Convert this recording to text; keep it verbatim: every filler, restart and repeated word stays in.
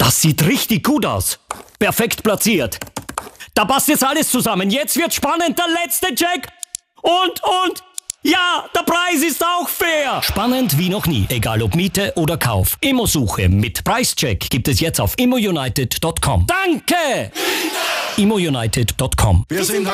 Das sieht richtig gut aus. Perfekt platziert. Da passt jetzt alles zusammen. Jetzt wird spannend. Der letzte Check. Und, und, ja, der Preis ist auch fair. Spannend wie noch nie. Egal ob Miete oder Kauf. Immosuche mit Preischeck gibt es jetzt auf immo united punkt com. Danke! immo united punkt com. Wir sind